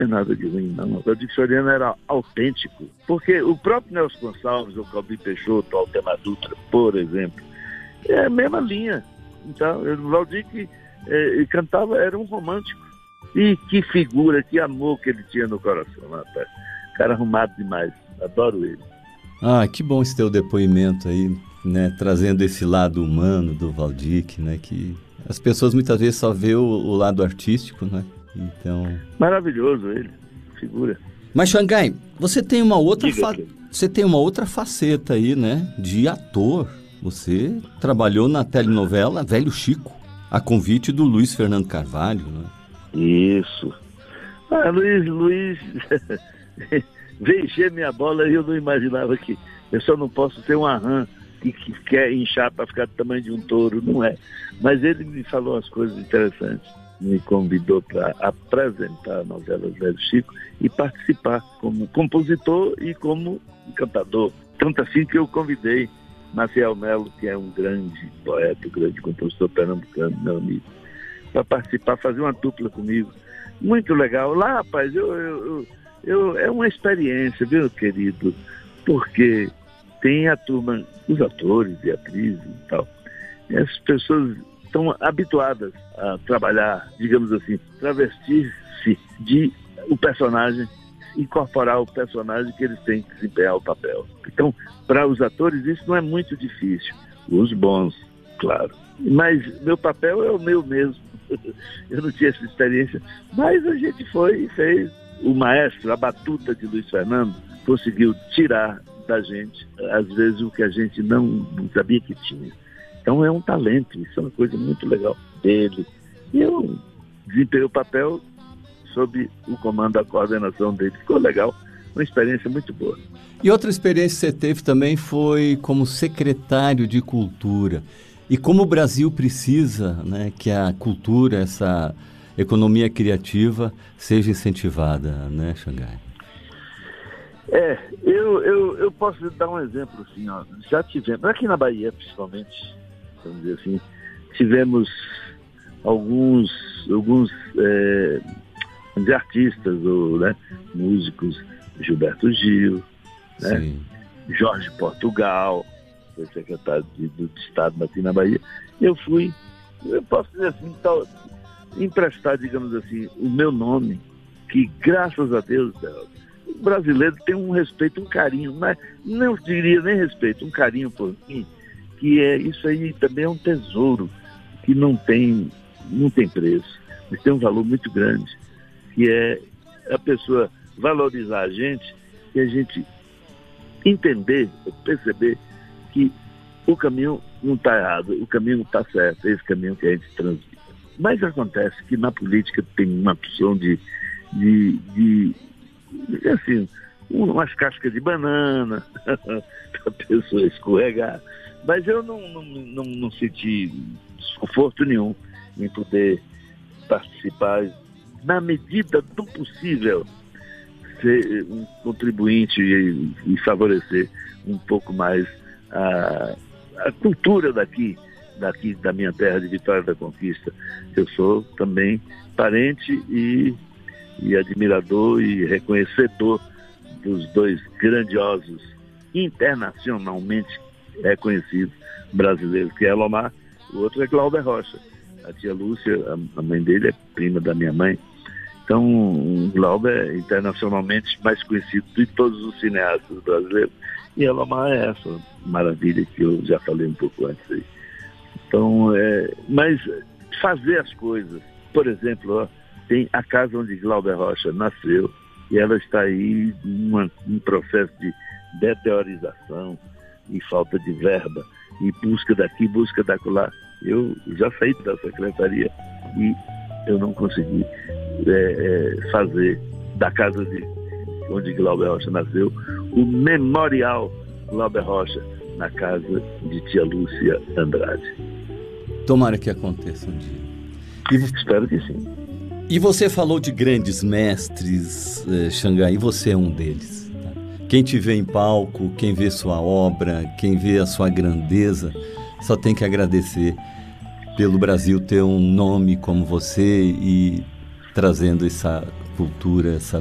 Não é nada de ruim, não. O Valdir Soriano era autêntico, porque o próprio Nelson Gonçalves, o Calbi Peixoto, o Altemar Dutra, por exemplo, é a mesma linha. Então, o Valdir que cantava, era um romântico. E que figura, que amor que ele tinha no coração, rapaz. Cara arrumado demais, adoro ele. Ah, que bom esse teu depoimento aí, né, trazendo esse lado humano do Valdir, né, que as pessoas muitas vezes só vê o lado artístico, né, então... Maravilhoso ele, figura. Mas, Xangai, você tem uma outra faceta aí, né, de ator. Você trabalhou na telenovela Velho Chico, a convite do Luiz Fernando Carvalho, né? Isso. Luiz veio encher minha bola e eu não imaginava que eu só não posso ter uma rã que quer inchar para ficar do tamanho de um touro, não é. Mas ele me falou umas coisas interessantes, me convidou para apresentar a novela Velho Chico e participar como compositor e como cantador. Tanto assim que eu convidei Maciel Melo, que é um grande poeta, um grande compositor pernambucano, meu amigo, para participar, fazer uma dupla comigo. Muito legal. Lá, rapaz, é uma experiência, viu, querido? Porque tem a turma, os atores e atrizes e tal. E as pessoas estão habituadas a trabalhar, digamos assim, travestir-se de o personagem, incorporar o personagem que eles têm que desempenhar o papel. Então, para os atores, isso não é muito difícil. Os bons, claro. Mas meu papel é o meu mesmo. Eu não tinha essa experiência, mas a gente foi e fez. O maestro, a batuta de Luiz Fernando, conseguiu tirar da gente, às vezes, o que a gente não sabia que tinha. Então é um talento, isso é uma coisa muito legal dele. E eu desempenhei o papel sob o comando da coordenação dele. Ficou legal, uma experiência muito boa. E outra experiência que você teve também foi como secretário de Cultura. E como o Brasil precisa, né, que a cultura, essa economia criativa, seja incentivada, né, Xangai? Eu posso dar um exemplo assim, ó. Já tivemos, aqui na Bahia principalmente, vamos dizer assim, tivemos alguns de artistas, ou, né, músicos, Gilberto Gil, né, Jorge Portugal, foi secretário do Estado aqui na Bahia. Eu posso dizer assim, emprestar, digamos assim, o meu nome, que graças a Deus, o brasileiro tem um respeito, um carinho, mas não diria nem respeito, um carinho por mim, que isso aí também é um tesouro, que não tem preço, mas tem um valor muito grande, que é a pessoa valorizar a gente e a gente entender, perceber que o caminho não está errado, o caminho está certo, é esse caminho que a gente transita. Mas acontece que na política tem uma opção de assim, umas cascas de banana para a pessoa escorregar. Mas eu não senti desconforto nenhum em poder participar, na medida do possível, ser um contribuinte e favorecer um pouco mais a cultura daqui da minha terra de Vitória da Conquista. Eu sou também parente e admirador e reconhecedor dos dois grandiosos, internacionalmente reconhecidos brasileiros, que é Elomar, o outro é Glauber Rocha. A tia Lúcia, a mãe dele, é prima da minha mãe. Então, o Glauber é internacionalmente mais conhecido de todos os cineastas brasileiros. E Elomar é essa maravilha que eu já falei um pouco antes aí. Então, mas fazer as coisas, por exemplo, ó, tem a casa onde Glauber Rocha nasceu e ela está aí em processo de deteriorização e falta de verba e busca daqui, busca daquela. Eu já saí da secretaria e eu não consegui fazer da casa onde Glauber Rocha nasceu o memorial Glauber Rocha na casa de tia Lúcia Andrade. Tomara que aconteça um dia. Espero que sim. E você falou de grandes mestres, Xangai, e você é um deles. Tá? Quem te vê em palco, quem vê sua obra, quem vê a sua grandeza, só tem que agradecer pelo Brasil ter um nome como você e trazendo essa cultura, essa